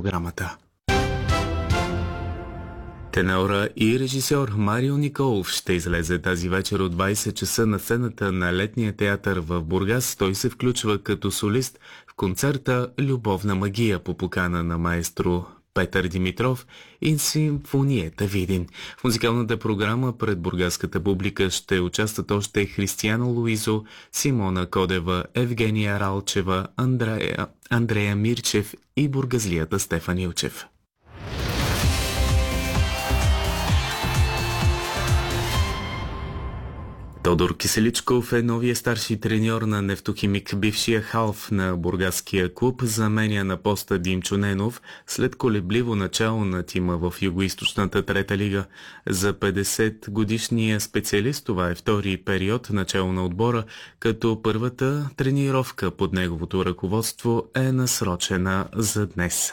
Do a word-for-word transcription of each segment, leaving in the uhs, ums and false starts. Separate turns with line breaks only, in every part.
програмата. Тенора и режисьор Марио Николов ще излезе тази вечер от двайсет часа на сцената на Летния театър в Бургас. Той се включва като солист в концерта "Любовна магия" по покана на маестро Петър Димитров и Симфониета Видин. В музикалната програма пред бургаската публика ще участват още Християно Луизо, Симона Кодева, Евгения Ралчева, Андрея, Андрея Мирчев и бургазлията Стефан Илчев. Тодор Киселичков е новия старши треньор на Нефтохимик. Бившия халф на бургаския клуб заменя на поста Димчо Ненов след колебливо начало на тима в югоизточната трета лига. За петдесет годишния специалист това е втори период начало на отбора, като първата тренировка под неговото ръководство е насрочена за днес.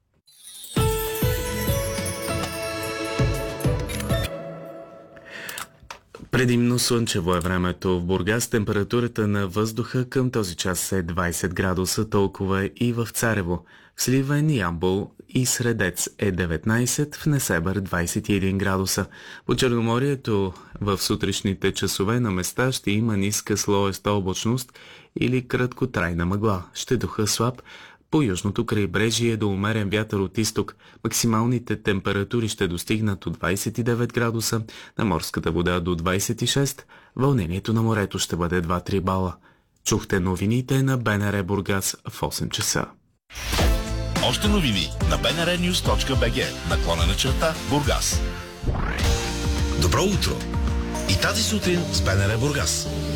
Предимно слънчево е времето в Бургас. Температурата на въздуха към този час е двайсет градуса, толкова и в Царево. В Сливен, Ямбол и Средец е деветнайсет, в Несебър двайсет и един градуса. По Черноморието в сутрешните часове на места ще има ниска слоеста облачност или краткотрайна мъгла. Ще духа слаб. По южното крайбрежие до умерен вятър от изток. Максималните температури ще достигнат до двайсет и девет градуса, на морската вода до двайсет и шест, вълнението на морето ще бъде два-три бала. Чухте новините на БНР Бургас в осем часа.
Още новини на би ен ар нюз точка би джи, наклонена черта Бургас. Добро утро! И тази сутрин с БНР Бургас.